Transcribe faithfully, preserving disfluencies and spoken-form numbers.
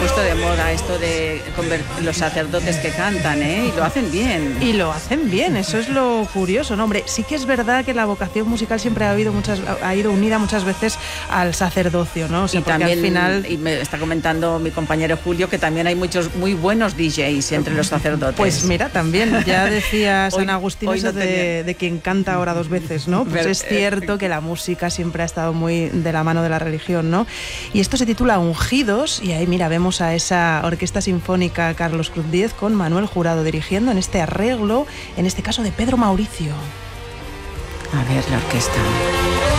puesto de moda esto de convertir los sacerdotes que cantan, ¿eh? Y lo hacen bien. Y lo hacen bien, eso es lo curioso, ¿no? Hombre, sí que es verdad que la vocación musical siempre ha habido muchas, ha ido unida muchas veces al sacerdocio, ¿no? O sea, y también, al final... y me está comentando mi compañero Julio que también hay muchos muy buenos D Js entre los sacerdotes. Pues mira, también, ya decía San Hoy- Agustín hoy eso no de, tenía. de quien canta ahora dos veces, ¿no? Pues Ver- es cierto que la música siempre ha estado muy de la mano de la religión, ¿no? Y esto se titula Ungidos, y ahí mira, vemos a esa Orquesta Sinfónica Carlos Cruz Diez con Manuel Jurado dirigiendo en este arreglo, en este caso de Pedro Mauricio. A ver, la orquesta.